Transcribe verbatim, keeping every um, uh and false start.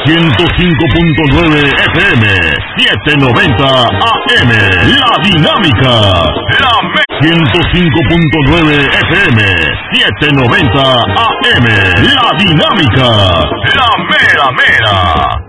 ciento cinco punto nueve F M, setecientos noventa A M, La Dinámica. La me ciento cinco punto nueve F M, setecientos noventa A M, La Dinámica. La mera mera.